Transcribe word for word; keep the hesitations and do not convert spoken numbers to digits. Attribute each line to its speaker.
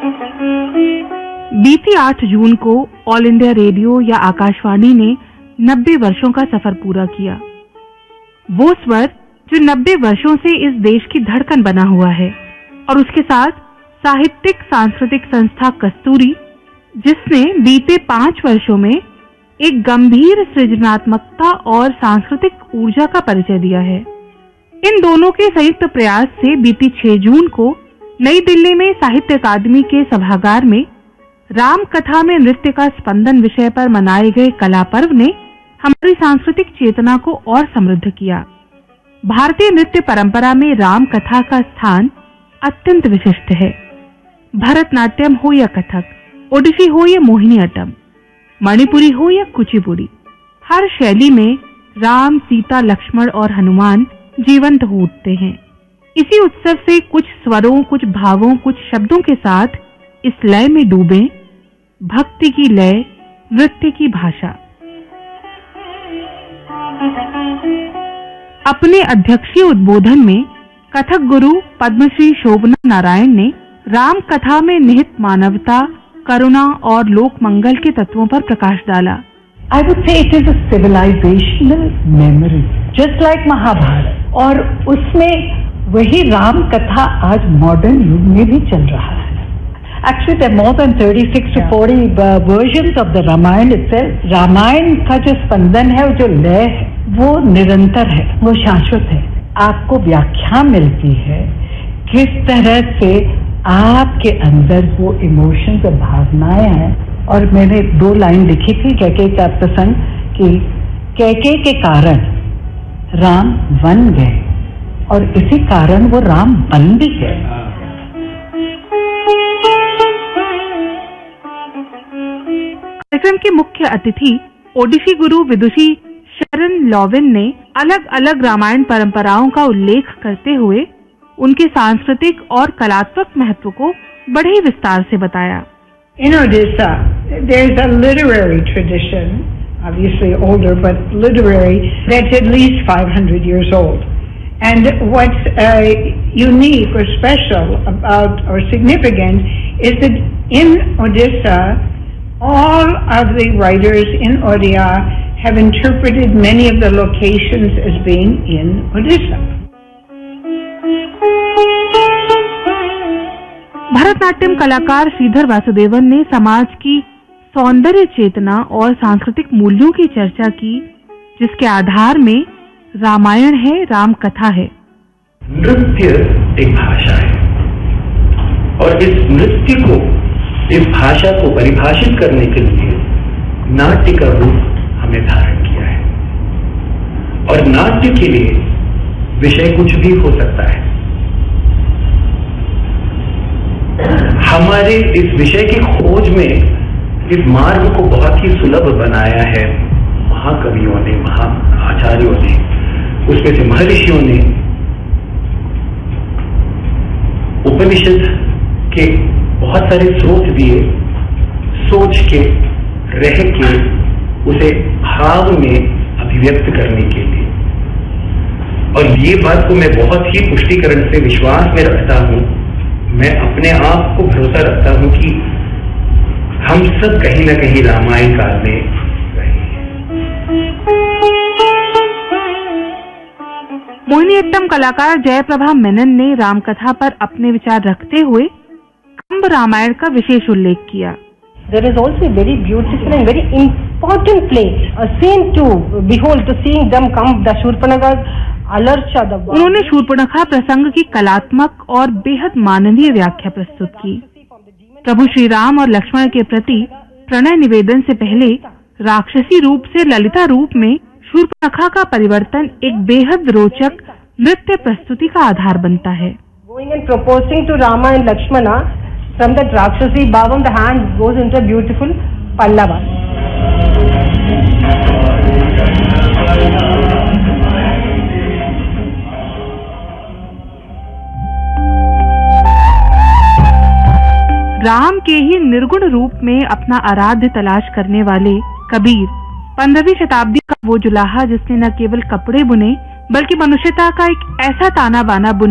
Speaker 1: बीती आठ जून को ऑल इंडिया रेडियो या आकाशवाणी ने नब्बे वर्षों का सफर पूरा किया। वो स्वर जो नब्बे वर्षों से इस देश की धड़कन बना हुआ है, और उसके साथ साहित्यिक सांस्कृतिक संस्था कस्तूरी, जिसने बीते पांच वर्षों में एक गंभीर सृजनात्मकता और सांस्कृतिक ऊर्जा का परिचय दिया है। इन दोनों के संयुक्त प्रयास से बीती छह जून को नई दिल्ली में साहित्य अकादमी के सभागार में राम कथा में नृत्य का स्पंदन विषय पर मनाए गए कला पर्व ने हमारी सांस्कृतिक चेतना को और समृद्ध किया। भारतीय नृत्य परंपरा में राम कथा का स्थान अत्यंत विशिष्ट है। भरतनाट्यम हो या कथक, ओडिसी हो या मोहिनीअट्टम, मणिपुरी हो या कुचिपुड़ी, हर शैली में राम, सीता, लक्ष्मण और हनुमान जीवंत हो उठते हैं। इसी उत्सव से कुछ स्वरों, कुछ भावों, कुछ शब्दों के साथ इस लय में डूबे, भक्ति की लय, नृत्य की भाषा। अपने अध्यक्षीय उद्बोधन में कथक गुरु पद्मश्री शोभना नारायण ने राम कथा में निहित मानवता, करुणा और लोक मंगल के तत्वों पर प्रकाश डाला।
Speaker 2: I would say it is a civilizational memory, just like Mahabharat, और उसमें वही राम कथा आज मॉडर्न युग में भी चल रहा है। Actually, there are more than thirty-six to forty uh, versions of the Ramayana itself. Ramayan का जो स्पंदन है, जो लय है, वो निरंतर है, वो शाश्वत है। आपको व्याख्या मिलती है किस तरह से आपके अंदर वो इमोशंस और भावनाएं हैं। और मैंने दो लाइन लिखी थी कैकेयी का प्रसंग कि कैकेयी के कारण राम वन गए और इसी कारण वो राम बन भी गए।
Speaker 1: कार्यक्रम के मुख्य अतिथि ओडिसी गुरु विदुषी शरण लॉविन ने अलग अलग रामायण परंपराओं का उल्लेख करते हुए उनके सांस्कृतिक और कलात्मक महत्व को बड़े ही विस्तार से बताया।
Speaker 3: In Odisha, there's a literary tradition, obviously older, but literary, that's at least five hundred years old. And what's uh, unique or special about, or significant, is that in Odisha, all of the writers in Odia have interpreted many of the locations as being in Odisha.
Speaker 1: Bharatanatyam कलाकार श्रीधर वासुदेवन ने समाज की सौंदर्य चेतना और सांस्कृतिक मूल्यों की चर्चा की, जिसके आधार में रामायण है, राम कथा है।
Speaker 4: नृत्य एक भाषा है और इस नृत्य को, इस भाषा को परिभाषित करने के लिए नाट्य का रूप हमें धारण किया है। और नाट्य के लिए विषय कुछ भी हो सकता है। हमारे इस विषय की खोज में इस मार्ग को बहुत ही सुलभ बनाया है महाकवियों ने, महा आचार्यों ने, उसमें से महर्षियों ने उपनिषद के बहुत सारे स्रोत दिए, सोच के, रह के, उसे भाव में अभिव्यक्त करने के लिए। और ये बात को मैं बहुत ही पुष्टिकरण से विश्वास में रखता हूं, मैं अपने आप को भरोसा रखता हूं कि हम सब कहीं ना कहीं रामायण काल में रहे हैं।
Speaker 1: मोहिनीअट्टम कलाकार जयप्रभा मेनन ने रामकथा पर अपने विचार रखते हुए कंब रामायण का विशेष उल्लेख किया।
Speaker 5: There is also a very beautiful and very important play, a scene to behold, to seeing them come, the Shurpanakha's alarcha, the
Speaker 1: उन्होंने शूर्पणखा प्रसंग की कलात्मक और बेहद मानवीय व्याख्या प्रस्तुत की। प्रभु श्री राम और लक्ष्मण के प्रति प्रणय निवेदन से पहले राक्षसी रूप से ललिता रूप में शूर्पणखा का परिवर्तन एक बेहद रोचक नृत्य प्रस्तुति का आधार बनता है।
Speaker 5: Going and proposing to Rama and Lakshmana from that Rakshasi bhavam, the hand goes into a beautiful pallava.
Speaker 1: Ram के ही निर्गुण रूप में अपना आराध्य तलाश करने वाले कबीर पंद्रहवीं शताब्दी का वो जुलाहा जिसने न केवल कपड़े बुने बल्कि मनुष्यता का एक ऐसा ताना बाना बुना